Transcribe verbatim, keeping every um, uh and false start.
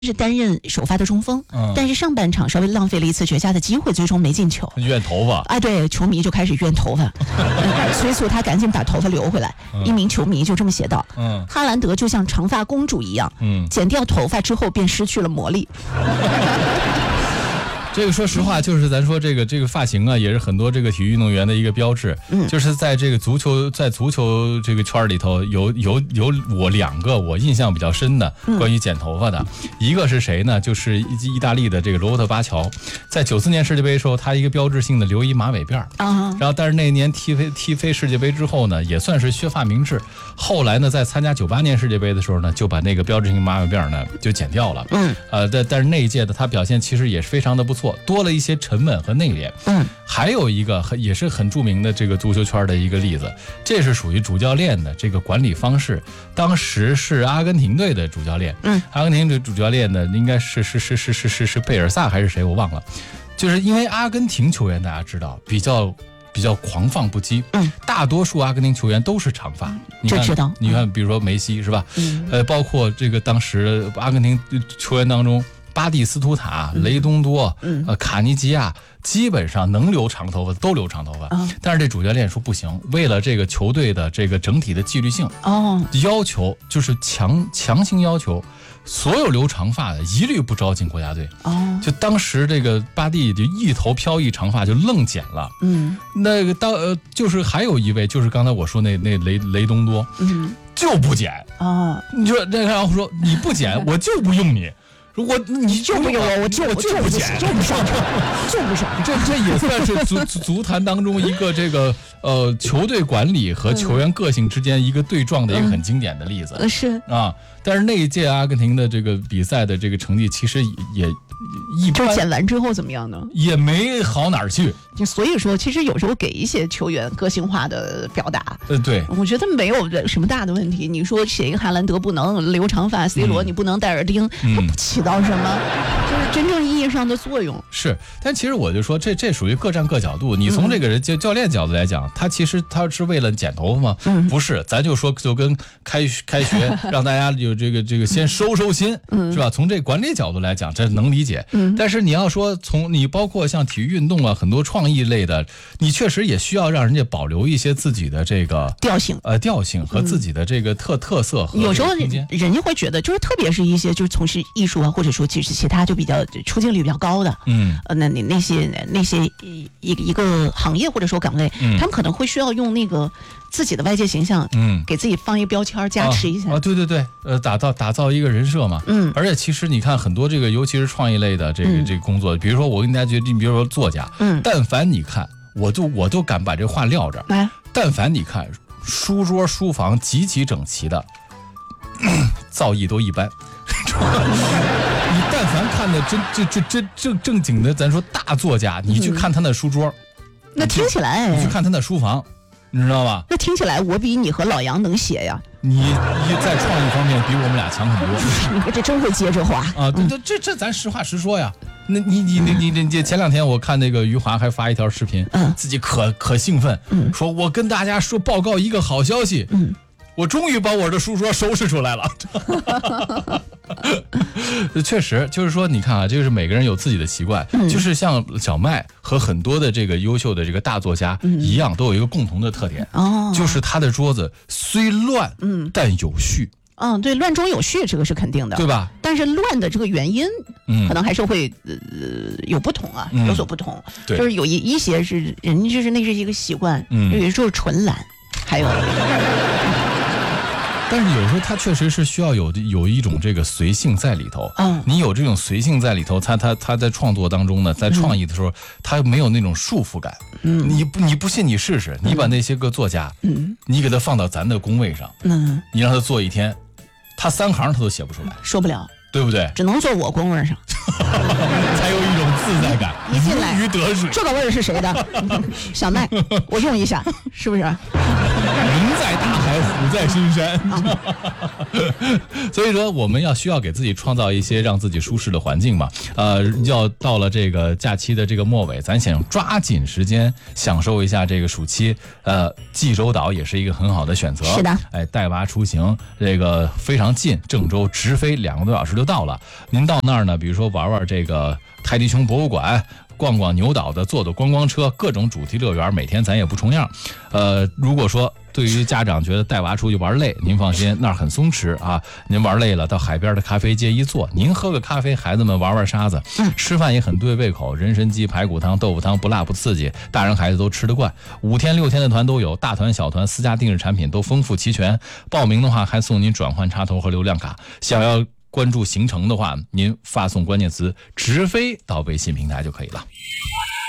是担任首发的中锋，嗯、但是上半场稍微浪费了一次绝佳的机会，最终没进球。 怨头发啊，对，球迷就开始怨头发，催促他赶紧把头发留回来。嗯、一名球迷就这么写道：“嗯，哈兰德就像长发公主一样，嗯，剪掉头发之后便失去了魔力。” 这个说实话，就是咱说这个这个发型啊，也是很多这个体育运动员的一个标志。嗯，就是在这个足球在足球这个圈里头，有有有我两个我印象比较深的关于剪头发的，嗯、一个是谁呢？就是意大利的这个罗伯特巴乔，在九四年世界杯的时候，他一个标志性的留一马尾辫啊。然后，但是那年踢飞踢飞世界杯之后呢，也算是削发明志。后来呢，在参加九八年世界杯的时候呢，就把那个标志性马尾辫呢就剪掉了。嗯，呃，但但是那一届的他表现其实也是非常的不错。多了一些沉稳和内敛。嗯，还有一个很也是很著名的这个足球圈的一个例子，这是属于主教练的这个管理方式。当时是阿根廷队的主教练，嗯，阿根廷的主教练呢，应该是是是是是是是贝尔萨还是谁我忘了。就是因为阿根廷球员大家知道比较比较狂放不羁，嗯，大多数阿根廷球员都是长发， 这知道。 你看，比如说梅西是吧？嗯，呃，包括这个当时阿根廷球员当中。巴蒂斯图塔、雷东多、嗯、呃卡尼吉亚，基本上能留长头发都留长头发，嗯、但是这主教练说不行，为了这个球队的这个整体的纪律性，哦，要求就是强强行要求所有留长发的一律不招进国家队。哦，就当时这个巴蒂就一头飘逸长发就愣剪了。嗯，那个当呃就是还有一位就是刚才我说那那雷雷东多，嗯，就不剪啊。哦、你说那然后说你不剪我就不用你。如果你就不用我，我就我就不剪，就不上场，就不上场。 这这也算是足足坛当中一个这个呃球队管理和球员个性之间一个对撞的一个很经典的例子。 嗯、是啊，但是那一届阿根廷的这个比赛的这个成绩其实也一般。 就剪完之后怎么样呢？ 也没好哪儿去。 所以说，其实有时候给一些球员个性化的表达， 呃，对， 我觉得没有什么大的问题。你说谁哈兰德不能留长发 ，C 罗你不能戴耳钉，嗯、它不起到什么，就是真正意义上的作用。 是，但其实我就说，这这属于各占各角度。你从这个人教教练角度来讲，他其实他是为了剪头发吗？嗯、不是，咱就说就跟开开学让大家有这个这个先收收心，嗯、是吧？从这管理角度来讲，这能理解。嗯、但是你要说从你包括像体育运动啊，很多创意类的，你确实也需要让人家保留一些自己的这个调性， 呃，调性和自己的这个特、嗯、特色和有时候人家会觉得，就是特别是一些就是从事艺术啊，或者说其实其他就比较出镜率比较高的，嗯，呃，那那那些那些一一个行业或者说岗位，嗯、他们可能会需要用那个自己的外界形象，嗯，给自己放一个标签加持一下啊，啊对对对，呃，打造打造一个人设嘛，嗯，而且其实你看很多这个，尤其是创意类的这个、嗯、这个工作，比如说我跟大家觉得，你比如说作家，嗯，但凡你看。我就我都敢把这话撂着，哎、但凡你看书桌书房极其整齐的，造诣都一般。你但凡看的真这这这正正经的，咱说大作家，你去看他那书桌，嗯、 那听起来你去看他那书房，你知道吧？ 那听起来我比你和老杨能写呀。 你你在创意方面比我们俩强很多。 你这真会接这话啊！这这这咱实话实说呀。那你你你你你前两天我看那个余华还发一条视频，嗯，自己可可兴奋，嗯，说我跟大家说报告一个好消息，嗯，我终于把我的书桌收拾出来了。确实，就是说，你看啊，就是每个人有自己的习惯，嗯、就是像小麦和很多的这个优秀的这个大作家一样，嗯、都有一个共同的特点，哦，就是他的桌子虽乱，嗯，但有序。 嗯，对，乱中有序，这个是肯定的， 对吧？ 但是乱的这个原因，嗯，可能还是会呃有不同啊，嗯、有所不同。对，就是有一一些是人，就是那是一个习惯，嗯，有些就是纯懒，还有。 但是有时候它确实是需要有有一种这个随性在里头，嗯，你有这种随性在里头，他他他在创作当中呢，在创意的时候，他、嗯、没有那种束缚感。嗯，你不你不信你试试，你把那些个作家，嗯，你给他放到咱的工位上，嗯，你让他做一天，他三行他都写不出来， 受不了， 对不对？ 只能坐我工位上， 才有一种自在感， 一进来如鱼得水。 这个味儿是谁的？小麦，我用一下，是不是？ 人在大海， 虎在深山。所以说，我们要需要给自己创造一些让自己舒适的环境嘛。呃，要到了这个假期的这个末尾，咱想抓紧时间享受一下这个暑期。呃，济州岛也是一个很好的选择。 是的， 哎，带娃出行，这个非常近，郑州直飞两个多小时就到了。您到那儿呢，比如说玩玩这个泰迪熊博物馆。逛逛牛岛的，坐坐观光车，各种主题乐园，每天咱也不重样。呃，如果说对于家长觉得带娃出去玩累，您放心，那儿很松弛啊。您玩累了，到海边的咖啡街一坐，您喝个咖啡，孩子们玩玩沙子，吃饭也很对胃口，人参鸡、排骨汤、豆腐汤，不辣不刺激，大人孩子都吃得惯。五天六天的团都有，大团小团，私家定制产品都丰富齐全。报名的话还送您转换插头和流量卡。想要关注行程的话，您发送关键词直飞到微信平台就可以了。